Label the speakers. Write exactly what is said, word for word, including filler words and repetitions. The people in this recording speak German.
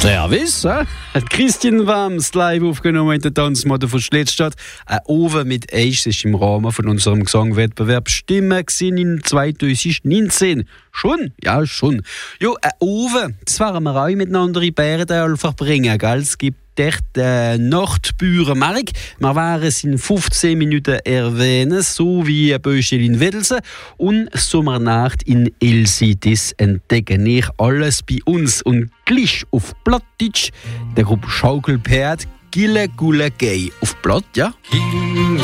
Speaker 1: Servus, äh? Christian Wams live aufgenommen in der Tanzmode von Schlettstadt. Ein Ofen mit Eis ist im Rahmen von unserem Gesangwettbewerb Stimmen gesehen in zwanzig neunzehn. Schon? Ja, schon. Jo, ein Ofen, das waren wir auch miteinander in Bärendal verbringen, gell? Es gibt echt äh, Nachtbürenmark. Wir waren es in fünfzehn Minuten erwähnen, so wie Böschel in Wedelsen und Sommernacht in Elsitis entdecken. Ich alles bei uns und gleich auf Plattdeutsch der Gruppe Schaukelpferd Gille Gulle Gay. Auf Platt, ja?